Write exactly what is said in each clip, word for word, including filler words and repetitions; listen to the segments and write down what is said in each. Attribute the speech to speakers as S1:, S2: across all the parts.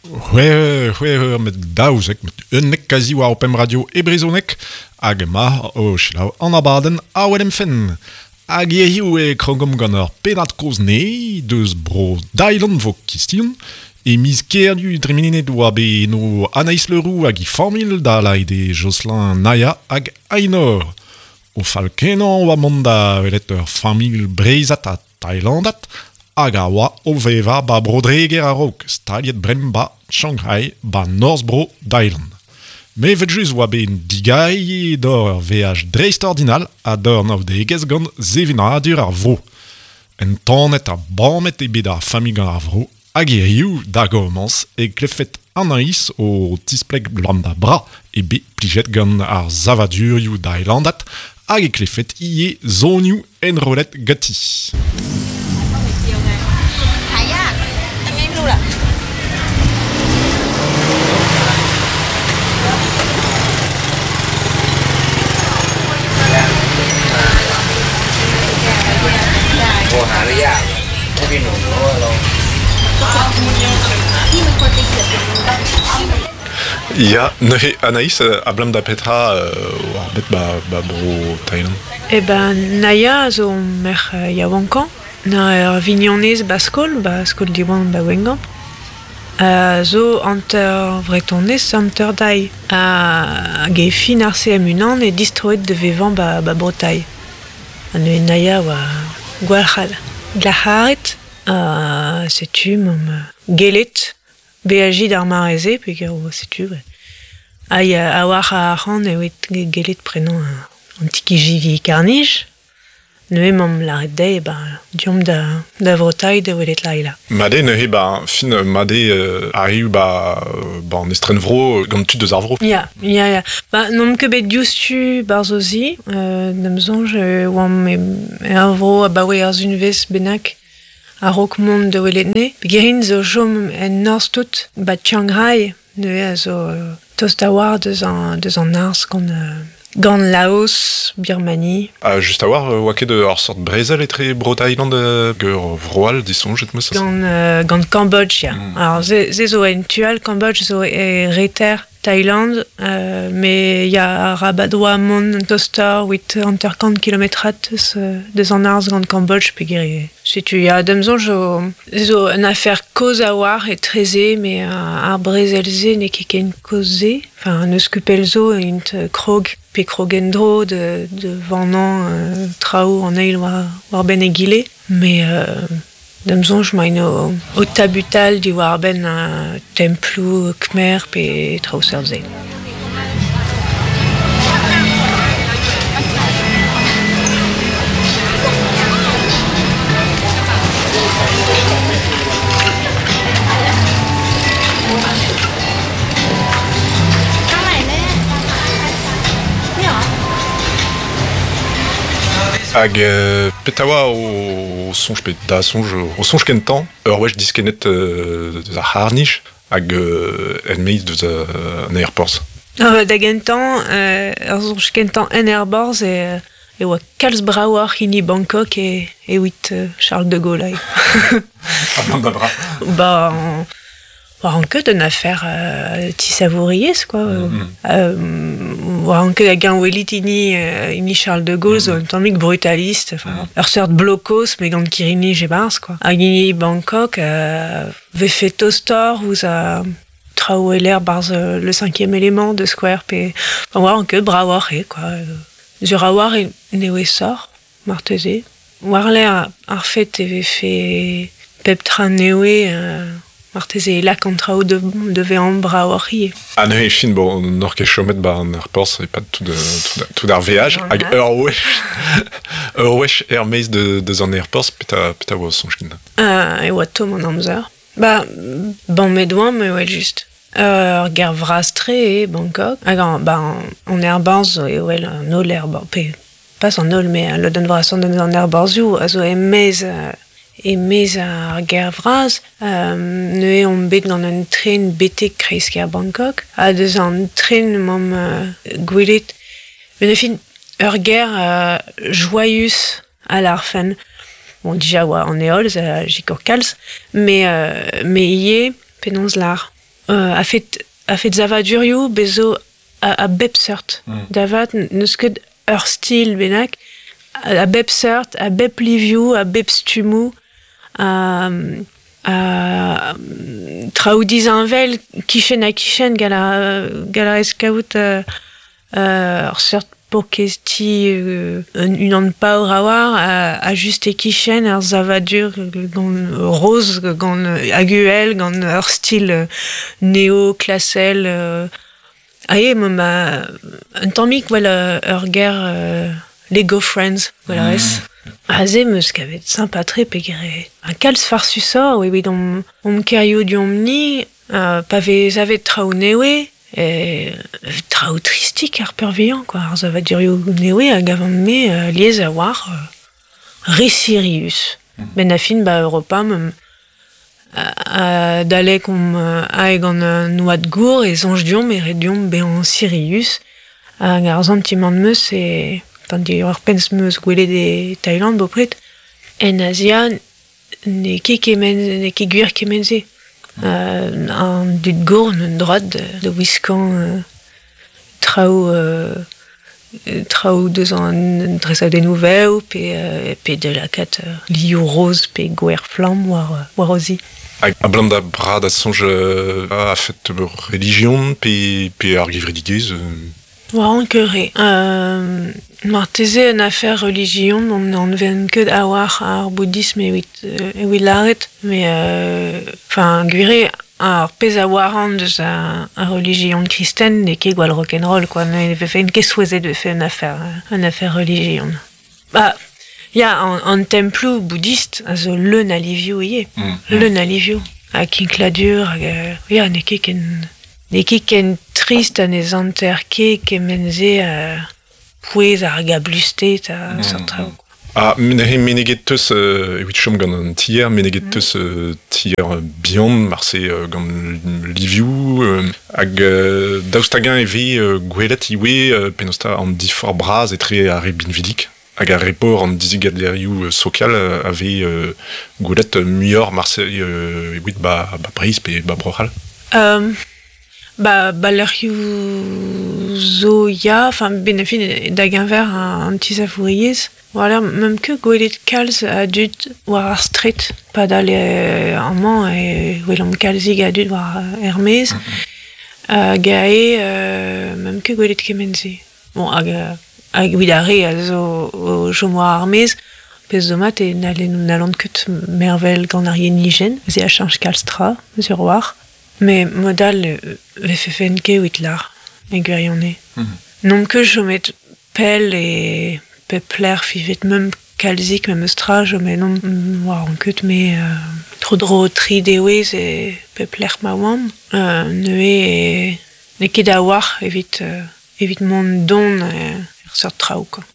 S1: Ouais, ouais, met daouzek, met un nek kazi war opem radio e brezonek, hag ma o chilav an abaden a welem fen. Hag yehiou e krogom gant ur penat koz ne, deus bro dailan vo kistion, e miz kerdu dremininet oa be no Anaïs Leroux hag i famil da laid e Jocelyn Naya hag Ainor. O falkenan oa manda velet ur famil breizat a Thailandat, hag a oa o veva ba brodreger a rok, staliet brem ba Shanghai ba Northbro d'Island. Me vet jus oa ben digai d'or veaj dreist-ordinal a d'or nav degez gant zevinadur ar vro. En tanet a bamet e bet ar famig gant ar vro, hag e riou da gomans e klefet Anaïs o tispleg blam da bra e be plijet gant ar zavadurioù d'Islandat, hag e klefet ie zonioù en rolet gati.
S2: โทรหาหรือยากให้พี่หนุ่มรู้ว่าเรา
S1: Ya, ne Anaïs a blam da petra war bet ba ba bro Thailand.
S3: Eh ben Naya zo mer yawankan na ur vignonez baskol, baskol diwan ba wengam. Uh, zo anter vretonez anter dai a ge fin ar C M unan e distroet de vevan ba, ba brotai. An e Naya wa gwalchal. Glaharet a setu mom gelet beajid ar mareze pe gero setu. A ya a war a ran e wet gelet prenon an tiki jivi karnij. Ne mom la dei ba diom da da vrotai de welet laila.
S1: Made ne he ba fin made uh, arriu ba ba en estren vro gant tu deus ar vro.
S3: Ya, ya, ya. Ba nom ket bet diouztu barzozi, euh, nem zonj euh, oam e ar vro a bawe ar zunvez benak a rok mont de welet ne. Gerin zo chom en nors tout, ba Shanghai, ne a zo euh, tost a war deus an, deus an ars gant... Euh, gant Laos, Birmanie.
S1: Ah, just a war, oa ket ar sort brezel etre bro Thailand euh, geur vroal disons jet meus.
S3: Gant, euh, gant Cambodge, ya. Mm. Alors, ze, ze zo en tual, Cambodge zo e reter Thaïlande, euh, mais ya rabadoa mon toster wit anter kant kilometrat deus, deus an ars gant Cambodge pe gire. Setu, ya demzon zo, zo an afer koz a war e treze, mais ar brezelze ne ket ken koze, enfin, neus kupel zo int krog pe krogendro de, de vannan euh, trao an eil war, war ben e gile, mais euh, demzonj main o, o tabutal di war ben a templou khmer pe trao serze.
S1: Hag euh, petawa o sonj pet da sonj o sonj ken tan ur wech diskenet euh, deus ar harnij hag euh, en meiz deus euh, an airports.
S3: Ah, da gentan, euh, ur zonj kentan en airborz e, e oa kalz braouar hini Bangkok e, e wit euh, Charles de Gaulle.
S1: Ah, da bra.
S3: Ba, an, war an ket un afer euh, ti savouriez, quoi. Mm-hmm. Euh, war an ket a gen welit ini, euh, ini Charles de Gaulle, mm-hmm. zo un tammig brutaliste, enfin, ur seurt blokos, me gant kirini je barz, quoi. Hag ini Bangkok, euh, ve fet tostor, ouz a trao e l'air barz euh, le cinquième élément de Square, pe, enfin, war an ket bra war e, quoi. Zur a war e neo e sor, marteze. War l'air ar fet e ve fe pep tra neo e, euh, marteze e lak an trao de, de ve an bra war e.
S1: Ah ne, fin, bon, nor ket chomet ba an airports e pat tout, de, tout, tout d'ar veaj, hag ur wech, ur wech er meiz de, de an airports, peta, peta oa sonj ken.
S3: Ah, e oa tom an amzer. Ba, ban met oan, me oa just. Ur ger vrastre e Bangkok. Hag an, ba, an airborz e oel an ol airborz, pe, pas an ol, me le den vrasan den an airborzioù, a zo e mez... Uh, e mez ar ger vraz, euh, ne on bet gant un tren betek kreisk ar Bangkok, a deus an tren mom euh, gwelet. Ben e fin, ur ger euh, joyus a l'arfen. Bon, dija oa an eolz, a jikor kalz, me, euh, me ie penons lar. euh, a fait a fait zavadurioù bezo a, a bepsert. Mm. Davat neus ket ur stil benak a bepsert, a bep livioù, a bepstumou, a a traoù dizanvel kichen a kichen gala gala eskaout euh, euh, ur seurt pokesti euh, un an paour a war a, a juste e kichen ur zavadur gant rose gant aguel gant ur stil euh, néo-classel euh, aie ma un tammik voilà ur guerre euh, Lego Friends voilà mm. es Aze meus kavet Saint-Patrick pegere un calz farsusor oui oui dom om kerio diomni euh, pave zavet traoù newe et traoù tristik ar perviant quoi ar zavadurio newe hag avant me euh, liez a war euh, re Sirius mm. ben a fin ba Europa mem a dalek om uh, aeg an uh, noad gour e zonj diom e red diom be an Sirius hag ar zan ti man meus e tandi ur pens meus gwele de Thailand bopret en Asia ne ket kemen ne ket gwir kemenze uh, an dud gour un droad de, de wiskan uh, traoù uh, traoù deus an dresañ den nouvelle pe uh, pe de la kat uh, liou rose pe gwer flam war uh, war ozi.
S4: A blant da brad a sonj uh, a fet religion pe pe ar givredigez uh...
S3: War an keure. Euh, mar teze an afer religion, on an ven ket a war ar bouddhisme evit, euh, evit laret, mais enfin, euh, gwire ar pez a waran deus a, a religion kristen ne ket gwal rock'n'roll, quoi, ne ve fen ket souezet de fe an afer, an afer religion. Bah, ya an, an templou bouddhiste, a zo leun a livio ie, mm. leun a livio, a kinkladur, hag, ya, ne ket ken... Ne ket ken trist an ez anter ket kemenze a pouez ar gablustet a mm. sartraoù.
S4: Ah, meneget teus uh, evit chom gant an tier, meneget teus uh, tier bihan, mar se uh, gant livioù, uh, hag uh, daoustagin e ve uh, gwelet iwe uh, penosta an difor braz etre a re binvidik. Hag a repor an dizigaderioù uh, sokal uh, ave uh, gwelet uh, muior mar se uh, evit ba, ba breiz pe ba brochal.
S3: Um. Ba, ba l'erioù zo ya, enfin, ben a fin da genver an tisafouriez. Voilà, même que gwelet kalz a dud war ar stret, pa dale an man e welam kalzig a dud war Hermès, hag mm-hmm. a e, euh, même que gwelet kemenze. Bon, hag hag widare a zo o jom war Hermès, pez zo mat e nalen nalant ket mervel gant ar yenigen, ze a chanj kalstra, sur war. Mais modal ve fe fen ket oit lar, e gwirionne. Mm-hmm. Non que jomet pel e pepler fivet mem kalzik, mem eustra, jomet non war an ket me euh, tro dro tri dewez e pepler ma oam. Euh, neue e ne ket a war evit, euh, evit mont don e ur seurt traoù, quoi.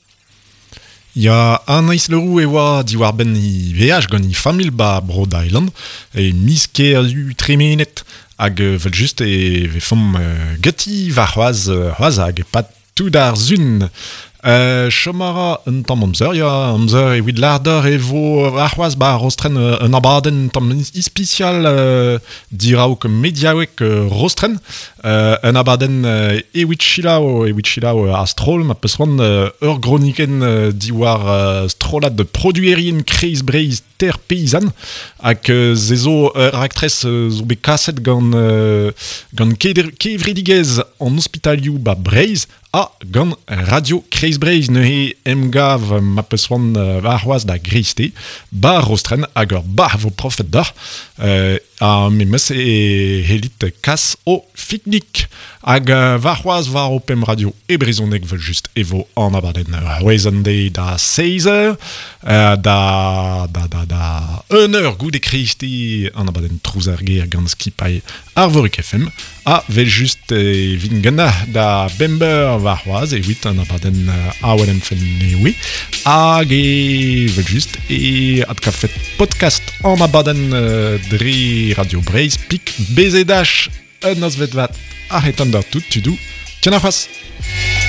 S1: Ya Anaïs Leroux e oa diwar ben i veaj gant i famil ba Broad Island e mis ket a zu tremenet hag vel just e ve fom uh, gati va c'hoaz uh, c'hoaz hag pat tout ar zun. Uh, Chomara un tamm amzer, ya amzer e wid lardeur e vo ar c'hoaz ba rostren uh, un abaden tamm ispicial uh, diraou kem mediaouek uh, rostren. Uh, un abaden uh, e wid chilao, e wid chilao uh, a strol, ma peus ran uh, ur groniken uh, diwar uh, strolat de produerien kreiz breiz ter paysan, hag uh, zezo ur uh, aktrez uh, zo be kaset gant, uh, gant kevredigez an ospitalioù ba breiz, a gant radio kreiz breiz neuhe emgav ma peus ran uh, va c'hoaz da greiste, ba rostren hag ur ba vo profet d'ar, uh, a me meus e helit kas o fiknik. Hag uh, va c'hoaz va Opem Radio e brezhoneg vel just evo an abaden uh, Wednesday da seizer, uh, da da da da un eur gout e kreiste an abaden trouzer ger gant skipay ar Voruk F M, a vel just e vin gana da bember va c'hoaz e wit an abaden uh, a welem fen newe, hag e vel just e ad ka fet podcast an abaden uh, dre Radio Breiz pik bezedach un os vet vat a hetan da tout tu dou. Tiens a c'hoaz.